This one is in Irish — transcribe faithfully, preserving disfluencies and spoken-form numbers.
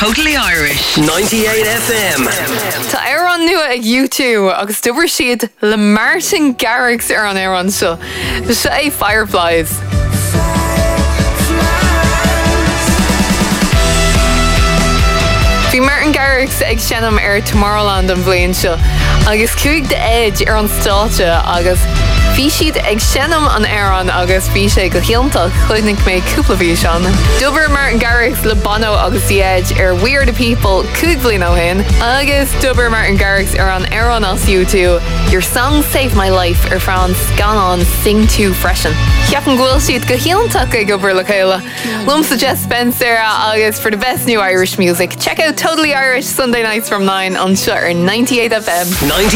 Totally Irish. ninety-eight F M. Tá Éireann nua ag U two agus dubair siad le Martin Garrix ar an Éireann seo. Se é Fireflies. Bhí Martin Garrix ag seanam ar Tomorrowland an bhliain seo, agus cuaig de Edge ar an státe agus bhí siad ag seanam an Éireann agus bhí sé go chiantach chuinnig mé cúpla bhí seán. Dubair Martin Garrix le Bono agus the Edge ar We're the People cúig bliain ó hain, agus dubair Martin Garrix ar an Éireann as U two. Your song saved my life ar France gan on Sing Too Freshen. Ceapan ghfuil siad go chiantach ag obair le chéile. Lum suggest Spencer agus for the best new Irish music. Check out Totally Irish Sunday nights from nine on Shutter ninety-eight F M.